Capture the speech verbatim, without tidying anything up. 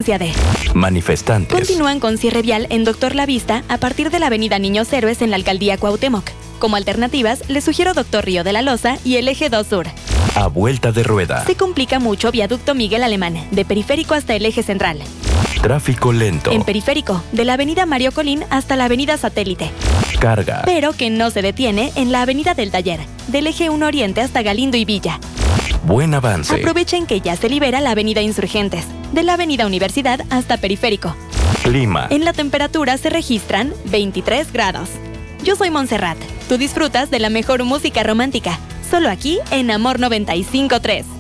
presencia de manifestantes. Continúan con cierre vial en Doctor La Vista a partir de la avenida Niños Héroes en la alcaldía Cuauhtémoc. Como alternativas, les sugiero Doctor Río de la Loza y el Eje dos Sur. A vuelta de rueda. Se complica mucho Viaducto Miguel Alemán, de Periférico hasta el Eje Central. Tráfico lento. En Periférico, de la avenida Mario Colín hasta la avenida Satélite. Carga. Pero que no se detiene en la avenida del Taller, del Eje uno Oriente hasta Galindo y Villa. Buen avance. Aprovechen que ya se libera la avenida Insurgentes, de la avenida Universidad hasta Periférico. Clima. En la temperatura se registran veintitrés grados. Yo soy Montserrat. Tú disfrutas de la mejor música romántica, solo aquí en Amor noventa y cinco punto tres.